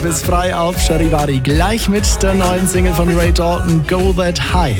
bist frei auf Charivari. Gleich mit der neuen Single von Ray Dalton, Go That High.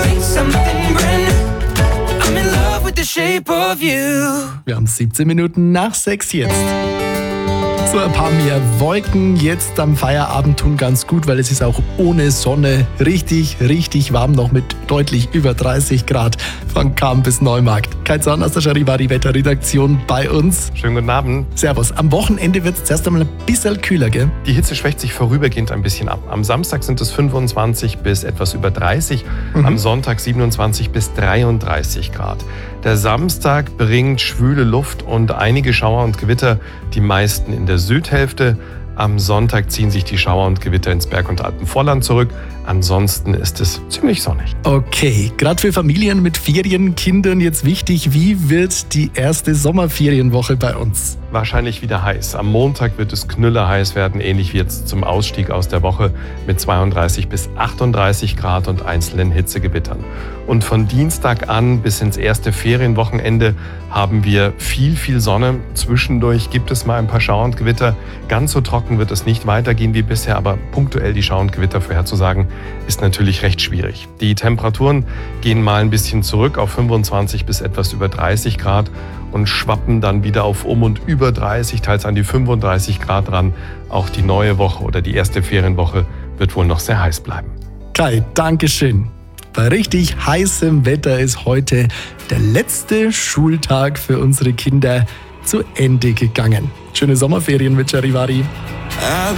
Wir haben 17 Minuten nach 6 jetzt. So ein paar mehr Wolken jetzt am Feierabend tun ganz gut, weil es ist auch ohne Sonne richtig, richtig warm, noch mit deutlich über 30 Grad von Cham bis Neumarkt. Kai Zahn aus der Charivari Wetterredaktion bei uns. Schönen guten Abend. Servus. Am Wochenende wird es zuerst einmal ein bisschen kühler, gell? Die Hitze schwächt sich vorübergehend ein bisschen ab. Am Samstag sind es 25 bis etwas über 30, am Sonntag 27 bis 33 Grad. Der Samstag bringt schwüle Luft und einige Schauer und Gewitter, die meisten in der Südhälfte. Am Sonntag ziehen sich die Schauer und Gewitter ins Berg- und Alpenvorland zurück. Ansonsten ist es ziemlich sonnig. Okay, gerade für Familien mit Ferienkindern jetzt wichtig, wie wird die erste Sommerferienwoche bei uns? Wahrscheinlich wieder heiß. Am Montag wird es knüllerheiß werden, ähnlich wie jetzt zum Ausstieg aus der Woche mit 32 bis 38 Grad und einzelnen Hitzegewittern. Und von Dienstag an bis ins erste Ferienwochenende haben wir viel Sonne. Zwischendurch gibt es mal ein paar Schauer und Gewitter. Ganz so trocken wird es nicht weitergehen wie bisher, aber punktuell die Schauer und Gewitter vorherzusagen, ist natürlich recht schwierig. Die Temperaturen gehen mal ein bisschen zurück auf 25 bis etwas über 30 Grad und schwappen dann wieder auf und über 30, teils an die 35 Grad ran. Auch die neue Woche oder die erste Ferienwoche wird wohl noch sehr heiß bleiben. Kai, Dankeschön. Bei richtig heißem Wetter ist heute der letzte Schultag für unsere Kinder zu Ende gegangen. Schöne Sommerferien mit Charivari.